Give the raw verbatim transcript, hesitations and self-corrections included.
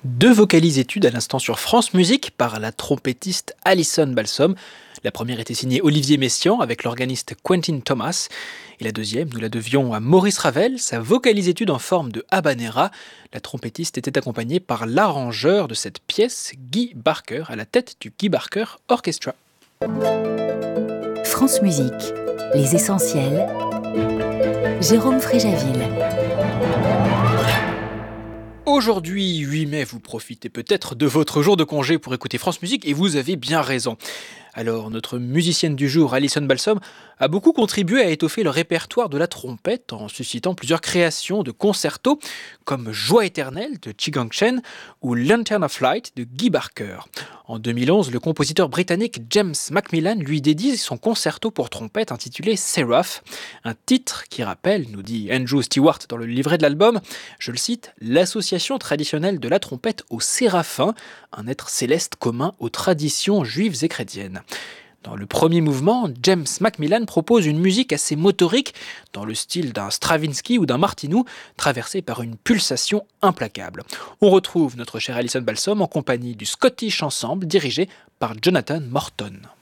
Deux vocalises études à l'instant sur France Musique par la trompettiste Alison Balsom. La première était signée Olivier Messiaen avec l'organiste Quentin Thomas. Et la deuxième, nous la devions à Maurice Ravel, sa vocalise étude en forme de habanera. La trompettiste était accompagnée par l'arrangeur de cette pièce, Guy Barker, à la tête du Guy Barker Orchestra. France Musique, les essentiels. Jérôme Fréjaville. Aujourd'hui, huit mai, vous profitez peut-être de votre jour de congé pour écouter France Musique et vous avez bien raison. Alors, notre musicienne du jour, Alison Balsom, a beaucoup contribué à étoffer le répertoire de la trompette en suscitant plusieurs créations de concertos comme Joie éternelle de Chi Gang Chen ou Lantern of Light de Guy Barker. En deux mille onze, le compositeur britannique James Macmillan lui dédie son concerto pour trompette intitulé Seraph, un titre qui rappelle, nous dit Andrew Stewart dans le livret de l'album, je le cite, l'association traditionnelle de la trompette aux séraphins, un être céleste commun aux traditions juives et chrétiennes. Dans le premier mouvement, James Macmillan propose une musique assez motorique, dans le style d'un Stravinsky ou d'un Martinu, traversée par une pulsation implacable. On retrouve notre chère Alison Balsom en compagnie du Scottish Ensemble dirigé par Jonathan Morton.